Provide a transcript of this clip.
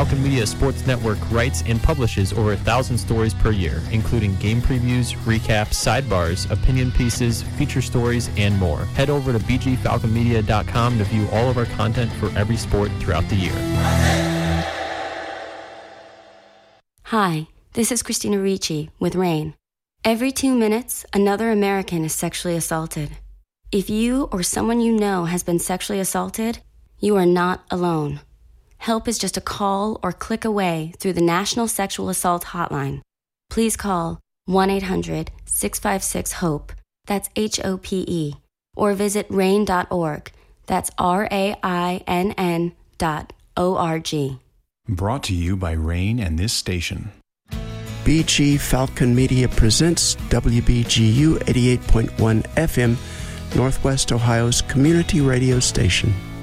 Falcon Media Sports Network writes and publishes over 1,000 stories per year, including game previews, recaps, sidebars, opinion pieces, feature stories, and more. Head over to bgfalconmedia.com to view all of our content for every sport throughout the year. Hi, this is Christina Ricci with RAIN. Every 2 minutes, another American is sexually assaulted. If you or someone you know has been sexually assaulted, you are not alone. Help is just a call or click away through the National Sexual Assault Hotline. Please call 1-800-656-HOPE, that's HOPE, or visit RAIN.org, that's RAINN.org. Brought to you by RAIN and this station. BG Falcon Media presents WBGU 88.1 FM, Northwest Ohio's community radio station.